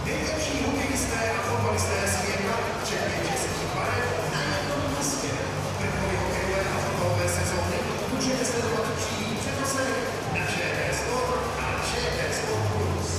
Nejlepší hokejisté a fotbalisté světa, včetně českých barev, na jednom místě. Vrcholy hokejové a fotbalové sezóny můžete sledovat v přímých přenosech na ČT Sport a ČT Sport Plus.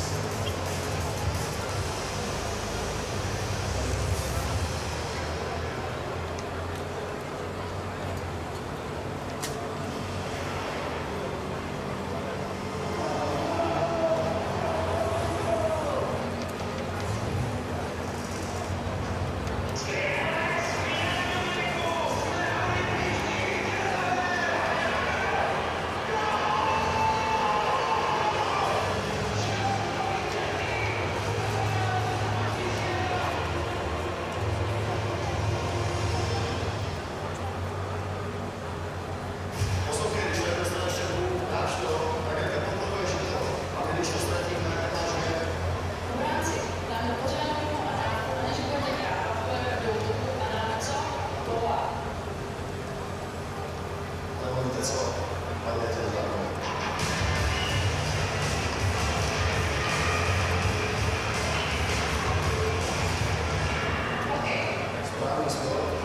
Správný sport.